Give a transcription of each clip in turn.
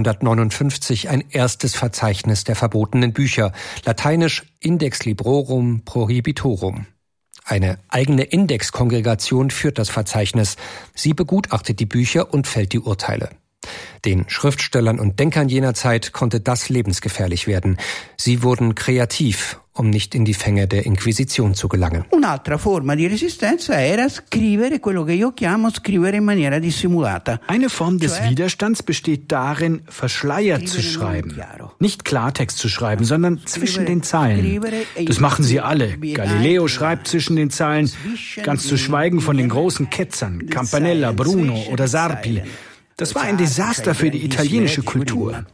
1959 ein erstes Verzeichnis der verbotenen Bücher, lateinisch Index Librorum Prohibitorum. Eine eigene Indexkongregation führt das Verzeichnis. Sie begutachtet die Bücher und fällt die Urteile. Den Schriftstellern und Denkern jener Zeit konnte das lebensgefährlich werden. Sie wurden kreativ, um nicht in die Fänge der Inquisition zu gelangen. Un'altra forma di resistenza era scrivere quello che io chiamo scrivere in maniera dissimulata. Eine Form des Widerstands besteht darin, verschleiert zu schreiben. Nicht Klartext zu schreiben, sondern zwischen den Zeilen. Das machen sie alle. Galileo schreibt zwischen den Zeilen, ganz zu schweigen von den großen Ketzern, Campanella, Bruno oder Sarpi. Das war ein Desaster für die italienische Kultur.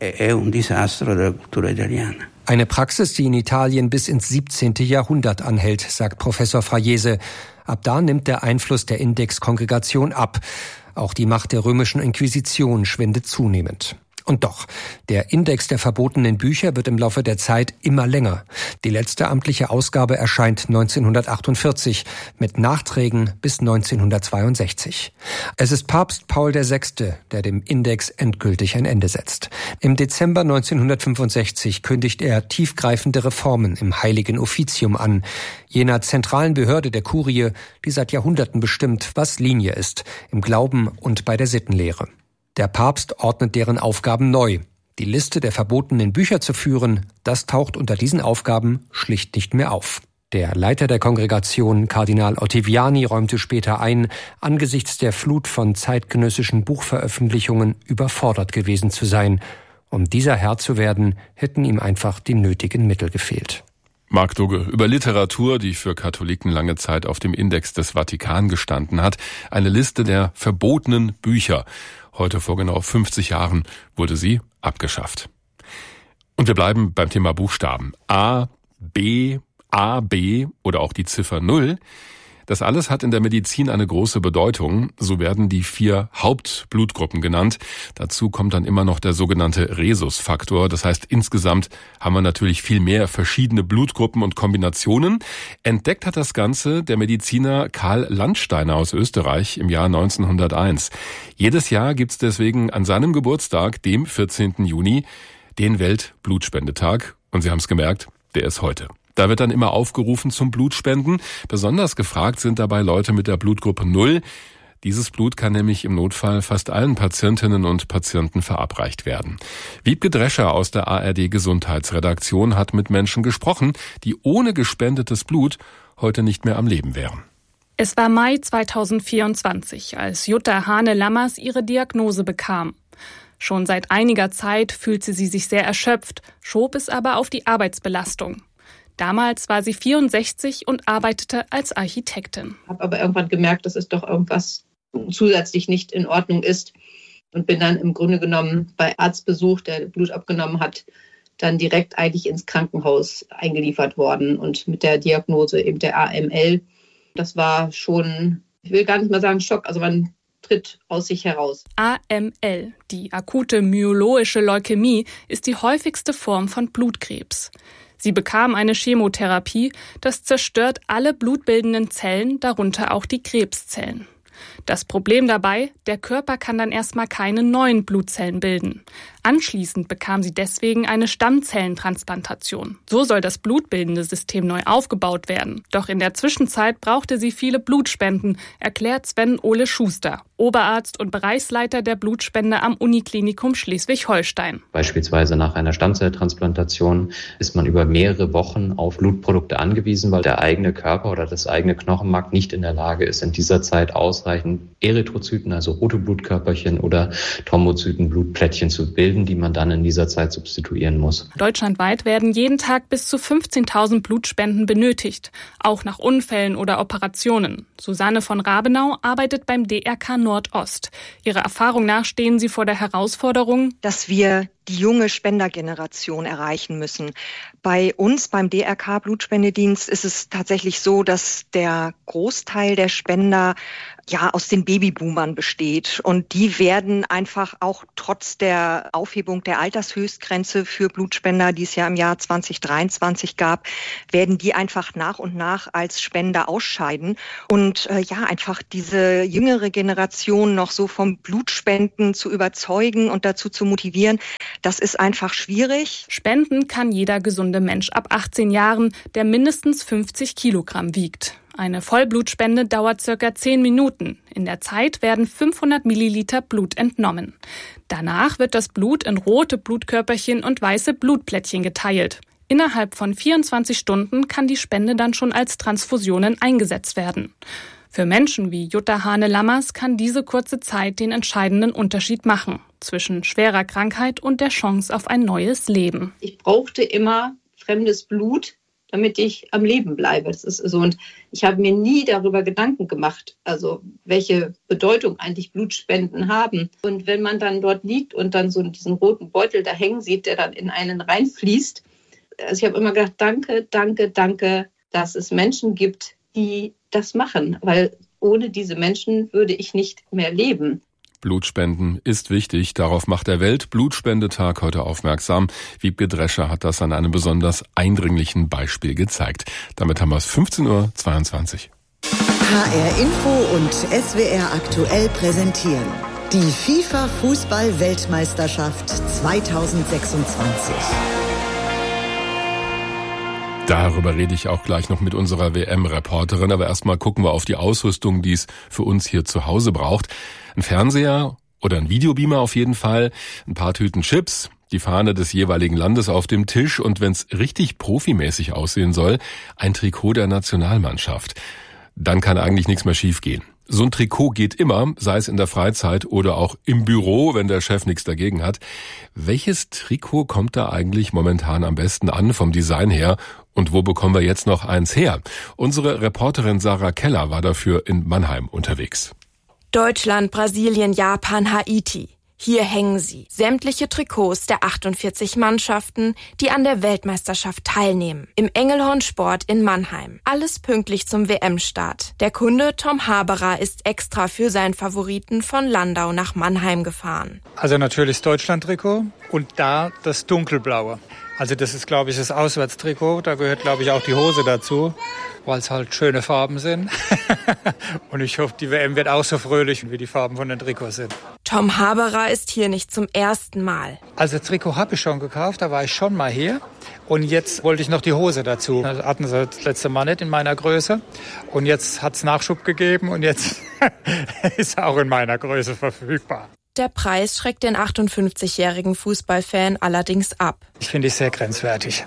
Eine Praxis, die in Italien bis ins 17. Jahrhundert anhält, sagt Professor Fraiese. Ab da nimmt der Einfluss der Indexkongregation ab. Auch die Macht der römischen Inquisition schwindet zunehmend. Und doch, der Index der verbotenen Bücher wird im Laufe der Zeit immer länger. Die letzte amtliche Ausgabe erscheint 1948 mit Nachträgen bis 1962. Es ist Papst Paul VI., der dem Index endgültig ein Ende setzt. Im Dezember 1965 kündigt er tiefgreifende Reformen im Heiligen Offizium an, jener zentralen Behörde der Kurie, die seit Jahrhunderten bestimmt, was Linie ist, im Glauben und bei der Sittenlehre. Der Papst ordnet deren Aufgaben neu. Die Liste der verbotenen Bücher zu führen, das taucht unter diesen Aufgaben schlicht nicht mehr auf. Der Leiter der Kongregation, Kardinal Ottaviani, räumte später ein, angesichts der Flut von zeitgenössischen Buchveröffentlichungen überfordert gewesen zu sein. Um dieser Herr zu werden, hätten ihm einfach die nötigen Mittel gefehlt. Marc Dugge über Literatur, die für Katholiken lange Zeit auf dem Index des Vatikan gestanden hat. Eine Liste der verbotenen Bücher. Heute vor genau 50 Jahren wurde sie abgeschafft. Und wir bleiben beim Thema Buchstaben. A, B oder auch die Ziffer 0. Das alles hat in der Medizin eine große Bedeutung. So werden die 4 Hauptblutgruppen genannt. Dazu kommt dann immer noch der sogenannte Rhesusfaktor. Das heißt, insgesamt haben wir natürlich viel mehr verschiedene Blutgruppen und Kombinationen. Entdeckt hat das Ganze der Mediziner Karl Landsteiner aus Österreich im Jahr 1901. Jedes Jahr gibt's deswegen an seinem Geburtstag, dem 14. Juni, den Weltblutspendetag. Und Sie haben es gemerkt, der ist heute. Da wird dann immer aufgerufen zum Blutspenden. Besonders gefragt sind dabei Leute mit der Blutgruppe 0. Dieses Blut kann nämlich im Notfall fast allen Patientinnen und Patienten verabreicht werden. Wiebke Drescher aus der ARD Gesundheitsredaktion hat mit Menschen gesprochen, die ohne gespendetes Blut heute nicht mehr am Leben wären. Es war Mai 2024, als Jutta Hane-Lammers ihre Diagnose bekam. Schon seit einiger Zeit fühlte sie sich sehr erschöpft, schob es aber auf die Arbeitsbelastung. Damals war sie 64 und arbeitete als Architektin. Ich habe aber irgendwann gemerkt, dass es doch irgendwas zusätzlich nicht in Ordnung ist und bin dann im Grunde genommen bei Arztbesuch, der Blut abgenommen hat, dann direkt eigentlich ins Krankenhaus eingeliefert worden und mit der Diagnose eben der AML. Das war schon, ich will gar nicht mal sagen Schock, also man tritt aus sich heraus. AML, die akute myeloische Leukämie, ist die häufigste Form von Blutkrebs. Sie bekam eine Chemotherapie, das zerstört alle blutbildenden Zellen, darunter auch die Krebszellen. Das Problem dabei, der Körper kann dann erstmal keine neuen Blutzellen bilden. Anschließend bekam sie deswegen eine Stammzellentransplantation. So soll das blutbildende System neu aufgebaut werden. Doch in der Zwischenzeit brauchte sie viele Blutspenden, erklärt Sven Ole Schuster, Oberarzt und Bereichsleiter der Blutspende am Uniklinikum Schleswig-Holstein. Beispielsweise nach einer Stammzelltransplantation ist man über mehrere Wochen auf Blutprodukte angewiesen, weil der eigene Körper oder das eigene Knochenmark nicht in der Lage ist, in dieser Zeit ausreichend Erythrozyten, also rote Blutkörperchen oder Thrombozyten, Blutplättchen zu bilden, die man dann in dieser Zeit substituieren muss. Deutschlandweit werden jeden Tag bis zu 15.000 Blutspenden benötigt, auch nach Unfällen oder Operationen. Susanne von Rabenau arbeitet beim DRK Nordost. Ihrer Erfahrung nach stehen sie vor der Herausforderung, dass wir die junge Spendergeneration erreichen müssen. Bei uns, beim DRK Blutspendedienst, ist es tatsächlich so, dass der Großteil der Spender aus den Babyboomern besteht. Und die werden einfach auch trotz der Aufhebung der Altershöchstgrenze für Blutspender, die es ja im Jahr 2023 gab, werden die einfach nach und nach als Spender ausscheiden. Und einfach diese jüngere Generation noch so vom Blutspenden zu überzeugen und dazu zu motivieren, das ist einfach schwierig. Spenden kann jeder gesunde Mensch ab 18 Jahren, der mindestens 50 Kilogramm wiegt. Eine Vollblutspende dauert circa 10 Minuten. In der Zeit werden 500 Milliliter Blut entnommen. Danach wird das Blut in rote Blutkörperchen und weiße Blutplättchen geteilt. Innerhalb von 24 Stunden kann die Spende dann schon als Transfusionen eingesetzt werden. Für Menschen wie Jutta Hane-Lammers kann diese kurze Zeit den entscheidenden Unterschied machen zwischen schwerer Krankheit und der Chance auf ein neues Leben. Ich brauchte immer fremdes Blut, damit ich am Leben bleibe. Das ist so. Und ich habe mir nie darüber Gedanken gemacht, also welche Bedeutung eigentlich Blutspenden haben. Und wenn man dann dort liegt und dann so diesen roten Beutel da hängen sieht, der dann in einen reinfließt, also ich habe immer gedacht, danke, danke, danke, dass es Menschen gibt, die das machen, weil ohne diese Menschen würde ich nicht mehr leben. Blutspenden ist wichtig, darauf macht der Weltblutspendetag heute aufmerksam. Wiebke Drescher hat das an einem besonders eindringlichen Beispiel gezeigt. Damit haben wir es 15:22 Uhr. HR Info und SWR aktuell präsentieren die FIFA-Fußball-Weltmeisterschaft 2026. Darüber rede ich auch gleich noch mit unserer WM-Reporterin. Aber erstmal gucken wir auf die Ausrüstung, die es für uns hier zu Hause braucht. Ein Fernseher oder ein Videobeamer auf jeden Fall, ein paar Tüten Chips, die Fahne des jeweiligen Landes auf dem Tisch und wenn es richtig profimäßig aussehen soll, ein Trikot der Nationalmannschaft. Dann kann eigentlich nichts mehr schiefgehen. So ein Trikot geht immer, sei es in der Freizeit oder auch im Büro, wenn der Chef nichts dagegen hat. Welches Trikot kommt da eigentlich momentan am besten an vom Design her? Und wo bekommen wir jetzt noch eins her? Unsere Reporterin Sarah Keller war dafür in Mannheim unterwegs. Deutschland, Brasilien, Japan, Haiti. Hier hängen sie, sämtliche Trikots der 48 Mannschaften, die an der Weltmeisterschaft teilnehmen. Im Engelhorn Sport in Mannheim. Alles pünktlich zum WM-Start. Der Kunde Tom Haberer ist extra für seinen Favoriten von Landau nach Mannheim gefahren. Also natürlich das Deutschland-Trikot und da das dunkelblaue. Also das ist, glaube ich, das Auswärtstrikot. Da gehört, glaube ich, auch die Hose dazu, weil es halt schöne Farben sind. Und ich hoffe, die WM wird auch so fröhlich, wie die Farben von den Trikots sind. Tom Haberer ist hier nicht zum ersten Mal. Also das Trikot habe ich schon gekauft, da war ich schon mal hier. Und jetzt wollte ich noch die Hose dazu. Das hatten sie das letzte Mal nicht in meiner Größe. Und jetzt hat es Nachschub gegeben und jetzt ist auch in meiner Größe verfügbar. Der Preis schreckt den 58-jährigen Fußballfan allerdings ab. Ich finde es sehr grenzwertig.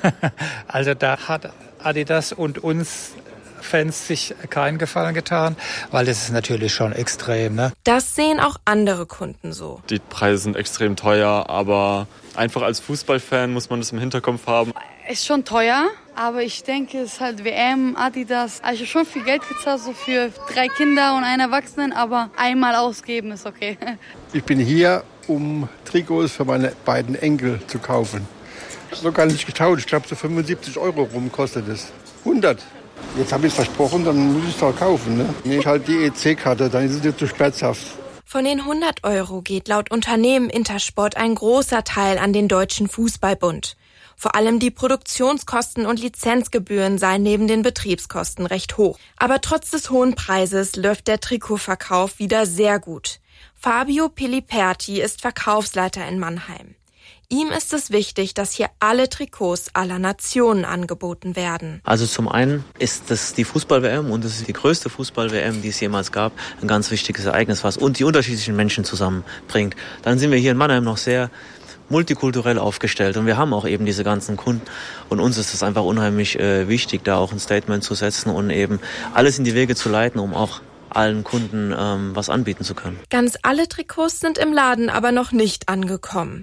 Also da hat Adidas und uns Fans sich keinen Gefallen getan, weil das ist natürlich schon extrem, ne? Das sehen auch andere Kunden so. Die Preise sind extrem teuer, aber einfach als Fußballfan muss man das im Hinterkopf haben. Ist schon teuer, aber ich denke, es ist halt WM, Adidas. Also schon viel Geld gezahlt, so für 3 Kinder und einen Erwachsenen, aber einmal ausgeben ist okay. Ich bin hier, um Trikots für meine beiden Enkel zu kaufen. Sogar nicht getauscht, ich glaube so 75 € rum kostet es. 100. Jetzt habe ich es versprochen, dann muss ich es auch kaufen. Ne? Nehme ich halt die EC-Karte, dann ist es nicht zu schmerzhaft. Von den 100 € geht laut Unternehmen Intersport ein großer Teil an den Deutschen Fußballbund. Vor allem die Produktionskosten und Lizenzgebühren seien neben den Betriebskosten recht hoch. Aber trotz des hohen Preises läuft der Trikotverkauf wieder sehr gut. Fabio Piliperti ist Verkaufsleiter in Mannheim. Ihm ist es wichtig, dass hier alle Trikots aller Nationen angeboten werden. Also zum einen ist das die Fußball-WM und das ist die größte Fußball-WM, die es jemals gab. Ein ganz wichtiges Ereignis, was und die unterschiedlichen Menschen zusammenbringt. Dann sind wir hier in Mannheim noch sehr multikulturell aufgestellt und wir haben auch eben diese ganzen Kunden und uns ist es einfach unheimlich wichtig, da auch ein Statement zu setzen und eben alles in die Wege zu leiten, um auch allen Kunden was anbieten zu können. Ganz alle Trikots sind im Laden aber noch nicht angekommen.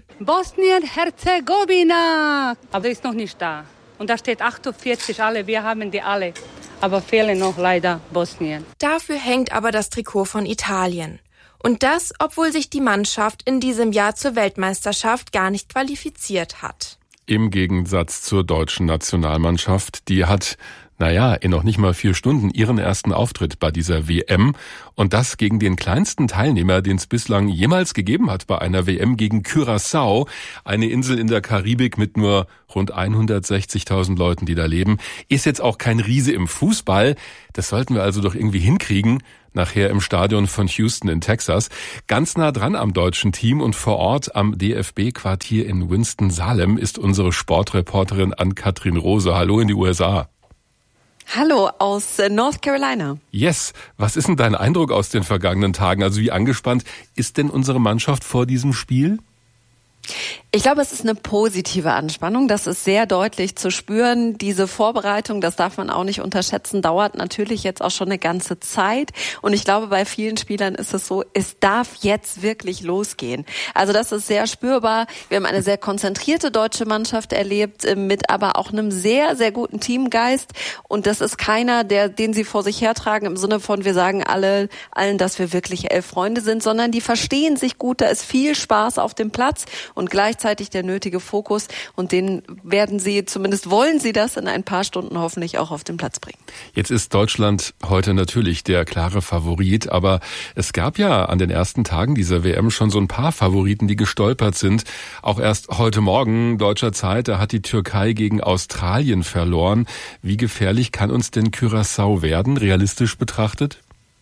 Bosnien-Herzegowina, aber ist noch nicht da. Und da steht 48, wir haben die alle, aber fehlen noch leider Bosnien. Dafür hängt aber das Trikot von Italien. Und das, obwohl sich die Mannschaft in diesem Jahr zur Weltmeisterschaft gar nicht qualifiziert hat. Im Gegensatz zur deutschen Nationalmannschaft, die hat, in noch nicht mal 4 Stunden ihren ersten Auftritt bei dieser WM. Und das gegen den kleinsten Teilnehmer, den es bislang jemals gegeben hat bei einer WM, gegen Curaçao, eine Insel in der Karibik mit nur rund 160.000 Leuten, die da leben. Ist jetzt auch kein Riese im Fußball. Das sollten wir also doch irgendwie hinkriegen. Nachher im Stadion von Houston in Texas. Ganz nah dran am deutschen Team und vor Ort am DFB-Quartier in Winston-Salem ist unsere Sportreporterin Ann-Kathrin Rose. Hallo in die USA. Hallo aus North Carolina. Yes, was ist denn dein Eindruck aus den vergangenen Tagen? Also wie angespannt ist denn unsere Mannschaft vor diesem Spiel? Ich glaube, es ist eine positive Anspannung. Das ist sehr deutlich zu spüren. Diese Vorbereitung, das darf man auch nicht unterschätzen, dauert natürlich jetzt auch schon eine ganze Zeit. Und ich glaube, bei vielen Spielern ist es so, es darf jetzt wirklich losgehen. Also das ist sehr spürbar. Wir haben eine sehr konzentrierte deutsche Mannschaft erlebt, mit aber auch einem sehr, sehr guten Teamgeist. Und das ist keiner, den sie vor sich hertragen im Sinne von, wir sagen allen, dass wir wirklich 11 Freunde sind, sondern die verstehen sich gut. Da ist viel Spaß auf dem Platz und gleichzeitig der nötige Fokus, und den werden sie, zumindest wollen sie das, in ein paar Stunden hoffentlich auch auf den Platz bringen. Jetzt ist Deutschland heute natürlich der klare Favorit, aber es gab ja an den ersten Tagen dieser WM schon so ein paar Favoriten, die gestolpert sind. Auch erst heute Morgen deutscher Zeit, da hat die Türkei gegen Australien verloren. Wie gefährlich kann uns denn Curaçao werden, realistisch betrachtet?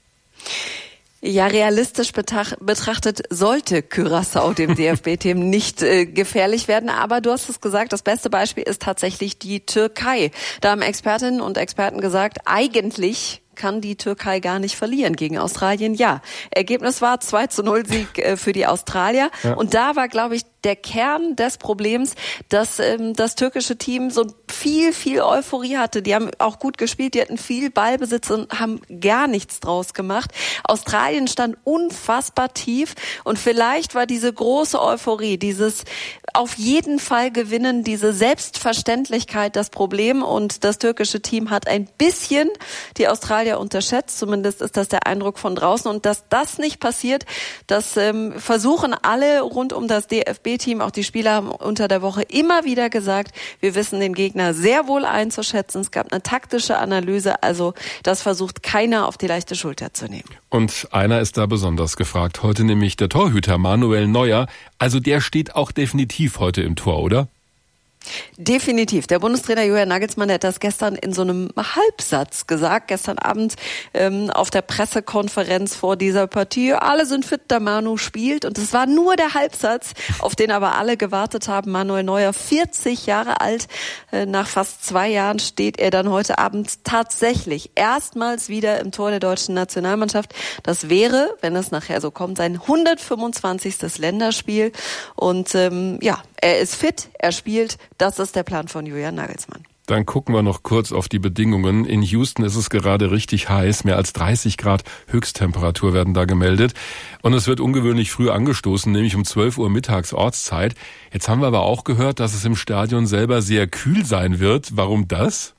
Ja, realistisch betrachtet sollte Curaçao dem DFB-Team nicht gefährlich werden. Aber du hast es gesagt, das beste Beispiel ist tatsächlich die Türkei. Da haben Expertinnen und Experten gesagt, eigentlich kann die Türkei gar nicht verlieren gegen Australien. Ja, Ergebnis war 2:0 Sieg für die Australier. Ja. Und da war, glaube ich, der Kern des Problems, dass das türkische Team so viel Euphorie hatte. Die haben auch gut gespielt, die hatten viel Ballbesitz und haben gar nichts draus gemacht. Australien stand unfassbar tief und vielleicht war diese große Euphorie, dieses auf jeden Fall gewinnen, diese Selbstverständlichkeit das Problem, und das türkische Team hat ein bisschen die Australier unterschätzt, zumindest ist das der Eindruck von draußen, und dass das nicht passiert, das versuchen alle rund um das DFB-Team, auch die Spieler haben unter der Woche immer wieder gesagt, wir wissen den Gegner sehr wohl einzuschätzen, es gab eine taktische Analyse, also das versucht keiner auf die leichte Schulter zu nehmen. Und einer ist da besonders gefragt, heute nämlich der Torhüter Manuel Neuer, also der steht auch definitiv heute im Tor, oder? Definitiv. Der Bundestrainer Julian Nagelsmann, der hat das gestern in so einem Halbsatz gesagt, gestern Abend auf der Pressekonferenz vor dieser Partie. Alle sind fit, der Manu spielt, und es war nur der Halbsatz, auf den aber alle gewartet haben. Manuel Neuer, 40 Jahre alt, nach fast 2 Jahren steht er dann heute Abend tatsächlich erstmals wieder im Tor der deutschen Nationalmannschaft. Das wäre, wenn es nachher so kommt, sein 125. Länderspiel, und er ist fit, er spielt. Das ist der Plan von Julian Nagelsmann. Dann gucken wir noch kurz auf die Bedingungen. In Houston ist es gerade richtig heiß. Mehr als 30 Grad Höchsttemperatur werden da gemeldet. Und es wird ungewöhnlich früh angestoßen, nämlich um 12 Uhr mittags Ortszeit. Jetzt haben wir aber auch gehört, dass es im Stadion selber sehr kühl sein wird. Warum das?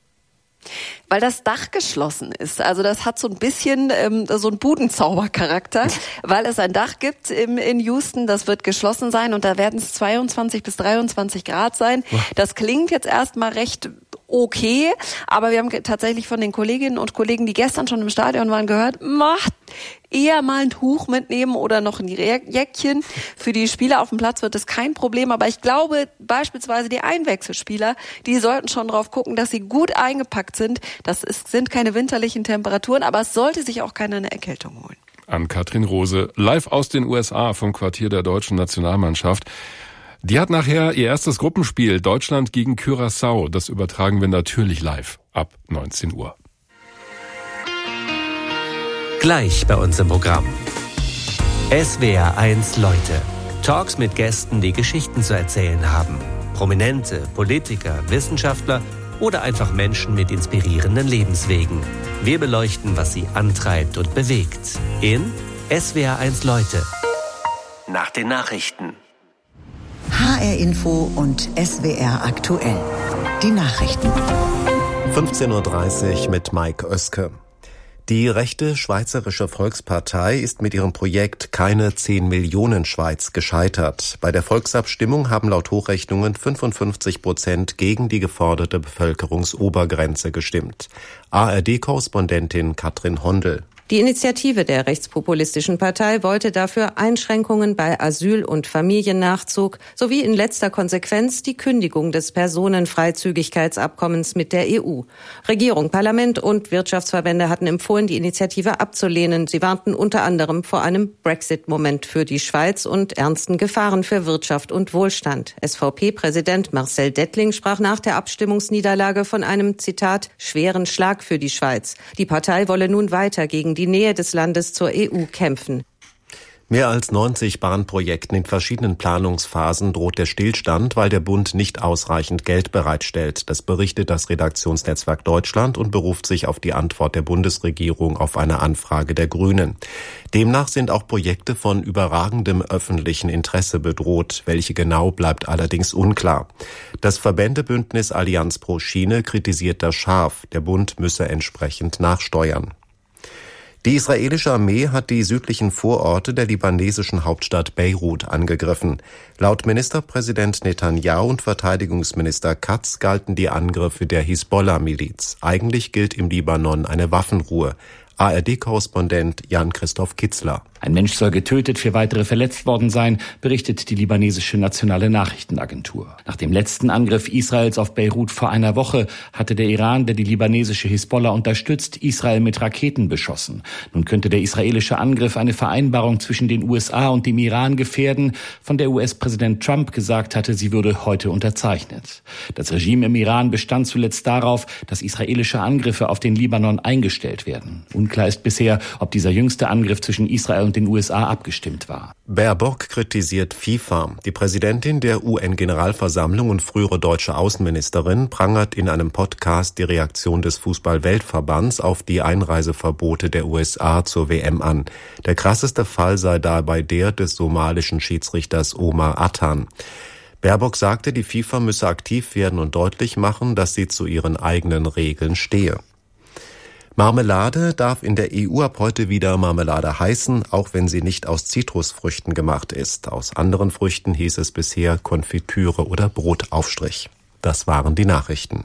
Weil das Dach geschlossen ist. Also das hat so ein bisschen so einen Budenzaubercharakter, weil es ein Dach gibt in Houston, das wird geschlossen sein, und da werden es 22 bis 23 Grad sein. Das klingt jetzt erstmal recht okay, aber wir haben tatsächlich von den Kolleginnen und Kollegen, die gestern schon im Stadion waren, gehört, macht eher mal ein Tuch mitnehmen oder noch ein Jäckchen. Für die Spieler auf dem Platz wird es kein Problem, aber ich glaube beispielsweise die Einwechselspieler, die sollten schon drauf gucken, dass sie gut eingepackt sind. Sind keine winterlichen Temperaturen, aber es sollte sich auch keiner eine Erkältung holen. Ann-Kathrin Rose, live aus den USA vom Quartier der deutschen Nationalmannschaft. Die hat nachher ihr erstes Gruppenspiel, Deutschland gegen Curaçao. Das übertragen wir natürlich live ab 19 Uhr. Gleich bei uns im Programm. SWR1 Leute. Talks mit Gästen, die Geschichten zu erzählen haben. Prominente, Politiker, Wissenschaftler oder einfach Menschen mit inspirierenden Lebenswegen. Wir beleuchten, was sie antreibt und bewegt. In SWR1 Leute. Nach den Nachrichten. HR Info und SWR aktuell. Die Nachrichten. 15:30 Uhr mit Mike Oeske. Die rechte Schweizerische Volkspartei ist mit ihrem Projekt Keine 10 Millionen Schweiz gescheitert. Bei der Volksabstimmung haben laut Hochrechnungen 55% gegen die geforderte Bevölkerungsobergrenze gestimmt. ARD-Korrespondentin Katrin Hondel. Die Initiative der rechtspopulistischen Partei wollte dafür Einschränkungen bei Asyl- und Familiennachzug sowie in letzter Konsequenz die Kündigung des Personenfreizügigkeitsabkommens mit der EU. Regierung, Parlament und Wirtschaftsverbände hatten empfohlen, die Initiative abzulehnen. Sie warnten unter anderem vor einem Brexit-Moment für die Schweiz und ernsten Gefahren für Wirtschaft und Wohlstand. SVP-Präsident Marcel Dettling sprach nach der Abstimmungsniederlage von einem, Zitat, schweren Schlag für die Schweiz. Die Partei wolle nun weiter gegen die Nähe des Landes zur EU kämpfen. Mehr als 90 Bahnprojekten in verschiedenen Planungsphasen droht der Stillstand, weil der Bund nicht ausreichend Geld bereitstellt. Das berichtet das Redaktionsnetzwerk Deutschland und beruft sich auf die Antwort der Bundesregierung auf eine Anfrage der Grünen. Demnach sind auch Projekte von überragendem öffentlichen Interesse bedroht. Welche genau, bleibt allerdings unklar. Das Verbändebündnis Allianz pro Schiene kritisiert das scharf. Der Bund müsse entsprechend nachsteuern. Die israelische Armee hat die südlichen Vororte der libanesischen Hauptstadt Beirut angegriffen. Laut Ministerpräsident Netanyahu und Verteidigungsminister Katz galten die Angriffe der Hisbollah-Miliz. Eigentlich gilt im Libanon eine Waffenruhe. ARD-Korrespondent Jan-Christoph Kitzler. Ein Mensch soll getötet, 4 weitere verletzt worden sein, berichtet die libanesische nationale Nachrichtenagentur. Nach dem letzten Angriff Israels auf Beirut vor einer Woche hatte der Iran, der die libanesische Hisbollah unterstützt, Israel mit Raketen beschossen. Nun könnte der israelische Angriff eine Vereinbarung zwischen den USA und dem Iran gefährden, von der US-Präsident Trump gesagt hatte, sie würde heute unterzeichnet. Das Regime im Iran bestand zuletzt darauf, dass israelische Angriffe auf den Libanon eingestellt werden. Unklar ist bisher, ob dieser jüngste Angriff zwischen Israel und den USA abgestimmt war. Baerbock kritisiert FIFA. Die Präsidentin der UN-Generalversammlung und frühere deutsche Außenministerin prangert in einem Podcast die Reaktion des Fußball-Weltverbands auf die Einreiseverbote der USA zur WM an. Der krasseste Fall sei dabei der des somalischen Schiedsrichters Omar Attan. Baerbock sagte, die FIFA müsse aktiv werden und deutlich machen, dass sie zu ihren eigenen Regeln stehe. Marmelade darf in der EU ab heute wieder Marmelade heißen, auch wenn sie nicht aus Zitrusfrüchten gemacht ist. Aus anderen Früchten hieß es bisher Konfitüre oder Brotaufstrich. Das waren die Nachrichten.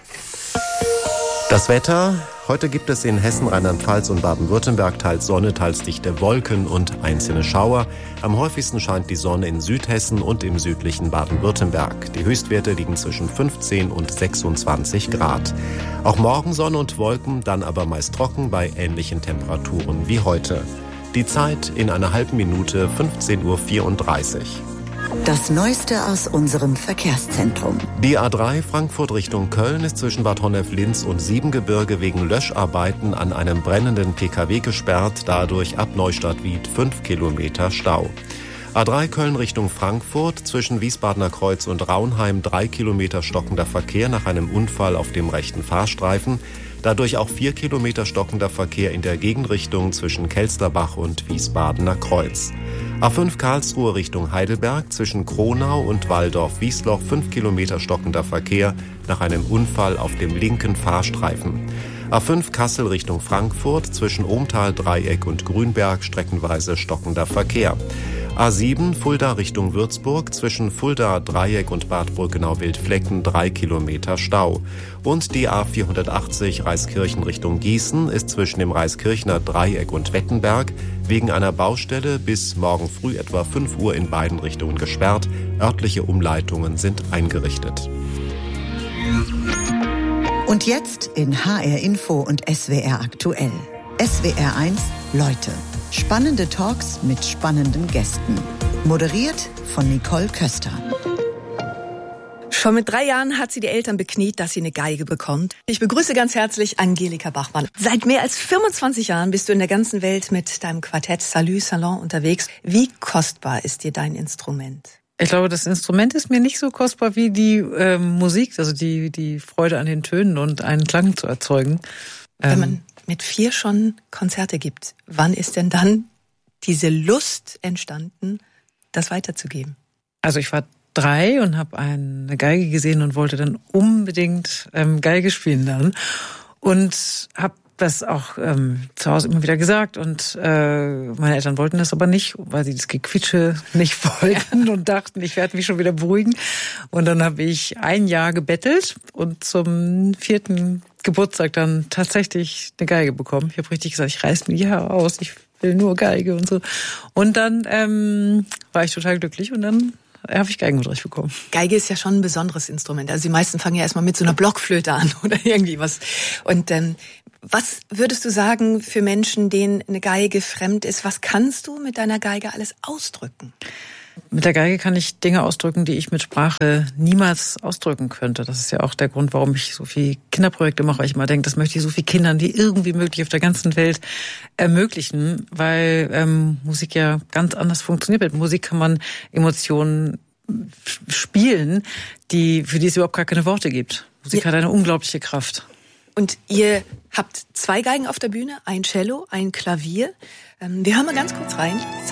Das Wetter. Heute gibt es in Hessen, Rheinland-Pfalz und Baden-Württemberg teils Sonne, teils dichte Wolken und einzelne Schauer. Am häufigsten scheint die Sonne in Südhessen und im südlichen Baden-Württemberg. Die Höchstwerte liegen zwischen 15 und 26 Grad. Auch morgen Sonne und Wolken, dann aber meist trocken bei ähnlichen Temperaturen wie heute. Die Zeit in einer halben Minute, 15:34 Uhr. Das Neueste aus unserem Verkehrszentrum. Die A3 Frankfurt Richtung Köln ist zwischen Bad Honnef-Linz und Siebengebirge wegen Löscharbeiten an einem brennenden Pkw gesperrt, dadurch ab Neustadt-Wied 5 Kilometer Stau. A3 Köln Richtung Frankfurt zwischen Wiesbadener Kreuz und Raunheim 3 Kilometer stockender Verkehr nach einem Unfall auf dem rechten Fahrstreifen. Dadurch auch 4 Kilometer stockender Verkehr in der Gegenrichtung zwischen Kelsterbach und Wiesbadener Kreuz. A5 Karlsruhe Richtung Heidelberg zwischen Kronau und Walldorf-Wiesloch 5 Kilometer stockender Verkehr nach einem Unfall auf dem linken Fahrstreifen. A5 Kassel Richtung Frankfurt zwischen Ohmtal-Dreieck und Grünberg streckenweise stockender Verkehr. A7 Fulda Richtung Würzburg zwischen Fulda, Dreieck und Bad Brückenau-Wildflecken 3 Kilometer Stau. Und die A480 Reiskirchen Richtung Gießen ist zwischen dem Reiskirchner Dreieck und Wettenberg wegen einer Baustelle bis morgen früh etwa 5 Uhr in beiden Richtungen gesperrt. Örtliche Umleitungen sind eingerichtet. Und jetzt in HR Info und SWR aktuell. SWR 1 Leute. Spannende Talks mit spannenden Gästen. Moderiert von Nicole Köster. Schon mit 3 Jahren hat sie die Eltern bekniet, dass sie eine Geige bekommt. Ich begrüße ganz herzlich Angelika Bachmann. Seit mehr als 25 Jahren bist du in der ganzen Welt mit deinem Quartett Salut Salon unterwegs. Wie kostbar ist dir dein Instrument? Ich glaube, das Instrument ist mir nicht so kostbar wie die Musik, also die Freude an den Tönen und einen Klang zu erzeugen. Wenn man mit 4 schon Konzerte gibt, wann ist denn dann diese Lust entstanden, das weiterzugeben? Also ich war 3 und habe eine Geige gesehen und wollte dann unbedingt Geige spielen lernen und habe das auch zu Hause immer wieder gesagt und meine Eltern wollten das aber nicht, weil sie das Gequitsche nicht wollten und dachten, ich werde mich schon wieder beruhigen. Und dann habe ich 1 Jahr gebettelt und zum 4. Geburtstag dann tatsächlich eine Geige bekommen. Ich habe richtig gesagt, ich reiß mir die Haare aus, ich will nur Geige und so. Und dann war ich total glücklich und dann habe ich Geigenunterricht bekommen. Geige ist ja schon ein besonderes Instrument. Also die meisten fangen ja erstmal mit so einer Blockflöte an oder irgendwie was. Und was würdest du sagen für Menschen, denen eine Geige fremd ist? Was kannst du mit deiner Geige alles ausdrücken? Mit der Geige kann ich Dinge ausdrücken, die ich mit Sprache niemals ausdrücken könnte. Das ist ja auch der Grund, warum ich so viele Kinderprojekte mache, weil ich immer denke, das möchte ich so vielen Kindern wie irgendwie möglich auf der ganzen Welt ermöglichen, weil Musik ja ganz anders funktioniert. Mit Musik kann man Emotionen spielen, für die es überhaupt gar keine Worte gibt. Musik hat eine unglaubliche Kraft. Und ihr habt 2 Geigen auf der Bühne, ein Cello, ein Klavier. Wir hören mal ganz kurz rein.